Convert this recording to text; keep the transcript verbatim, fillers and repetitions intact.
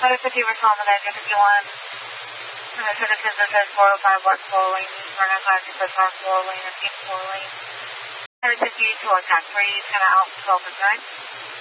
Other fifty were on the exit fifty-one. And the citizens that says four oh five West four lane, or not five six four four lane, and eight four lane. Other fifty to attack three, ten out, twelve is nine.